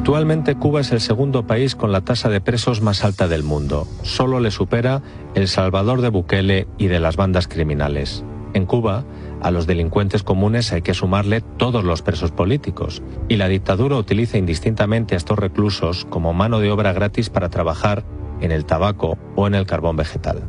Actualmente Cuba es el segundo país con la tasa de presos más alta del mundo. Solo le supera El Salvador de Bukele y de las bandas criminales. En Cuba, a los delincuentes comunes hay que sumarle todos los presos políticos, y la dictadura utiliza indistintamente a estos reclusos como mano de obra gratis para trabajar en el tabaco o en el carbón vegetal.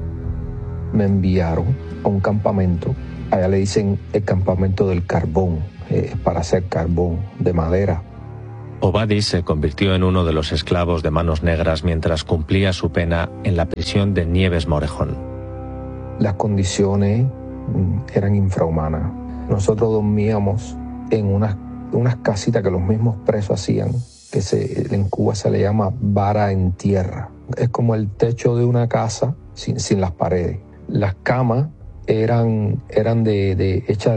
Me enviaron a un campamento, allá le dicen el campamento del carbón, para hacer carbón de madera. Obadi se convirtió en uno de los esclavos de manos negras mientras cumplía su pena en la prisión de Nieves Morejón. Las condiciones eran infrahumanas. Nosotros dormíamos en unas casitas que los mismos presos hacían, que en Cuba se le llama vara en tierra. Es como el techo de una casa sin las paredes. Las camas eran hechas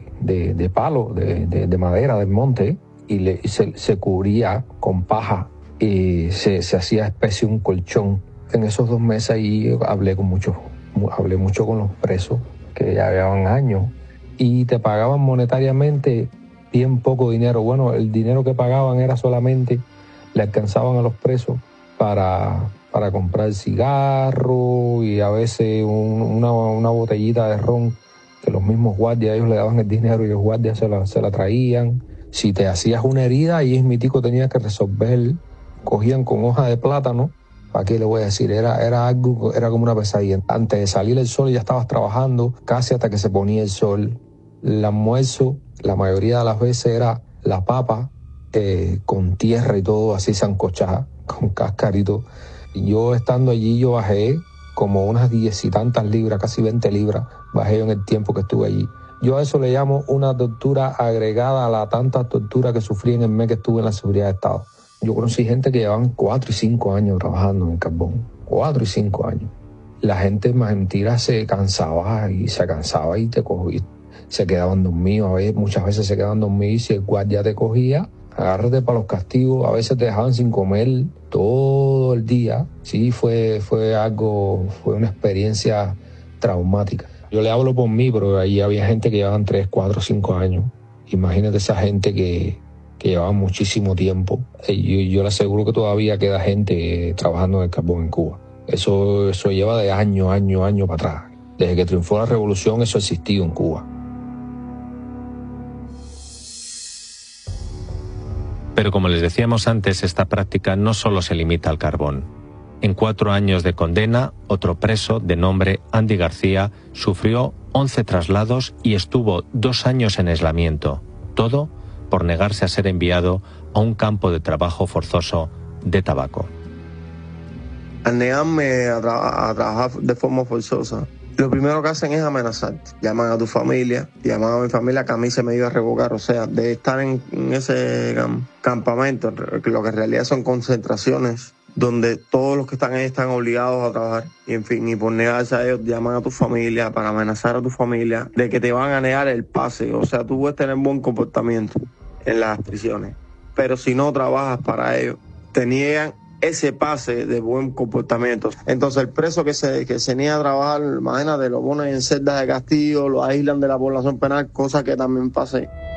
de palo, de madera del monte, y se cubría con paja y se hacía especie de un colchón. En esos 2 meses ahí hablé mucho con los presos que ya llevaban años, y te pagaban monetariamente bien poco dinero. Bueno, el dinero que pagaban era solamente, le alcanzaban a los presos para comprar cigarro y a veces una botellita de ron, que los mismos guardias, ellos le daban el dinero y los guardias se la traían. Si te hacías una herida, ahí mismitico tenías que resolver, cogían con hoja de plátano. ¿Para qué le voy a decir? Era algo, era como una pesadilla. Antes de salir el sol ya estabas trabajando casi hasta que se ponía el sol. El almuerzo, la mayoría de las veces, era la papa con tierra y todo así sancochada, con cascarito. Yo estando allí, yo bajé como unas 10 y tantas libras, casi 20 libras, bajé yo en el tiempo que estuve allí. Yo a eso le llamo una tortura agregada a la tanta tortura que sufrí en el mes que estuve en la seguridad de Estado. Yo conocí gente que llevaban 4 y 5 años trabajando en el carbón. 4 y 5 años. La gente, más mentira, se cansaba y te cogía. Se quedaban dormidos. Muchas veces se quedaban dormidos, y si el guardia te cogía, agárrate para los castigos. A veces te dejaban sin comer todo el día. Sí, fue una experiencia traumática. Yo le hablo por mí, pero ahí había gente que llevaban 3, 4, 5 años. Imagínate esa gente que llevaba muchísimo tiempo. Yo le aseguro que todavía queda gente trabajando en el carbón en Cuba. Eso lleva de año para atrás. Desde que triunfó la revolución, eso ha existido en Cuba. Pero como les decíamos antes, esta práctica no solo se limita al carbón. En 4 años de condena, otro preso, de nombre Andy García, sufrió 11 traslados y estuvo 2 años en aislamiento. Todo por negarse a ser enviado a un campo de trabajo forzoso de tabaco. Al negarme a trabajar de forma forzosa, lo primero que hacen es amenazarte. Llaman a tu familia, llaman a mi familia, que a mí se me iba a revocar. O sea, de estar en ese campamento, lo que en realidad son concentraciones, donde todos los que están ahí están obligados a trabajar. Y en fin, y por negarse a ellos, llaman a tu familia para amenazar a tu familia de que te van a negar el pase. O sea, tú puedes tener buen comportamiento en las prisiones, pero si no trabajas para ellos, te niegan ese pase de buen comportamiento. Entonces el preso que se niega a trabajar, imagínate, lo ponen en celdas de castigo, lo aíslan de la población penal, cosa que también pasé.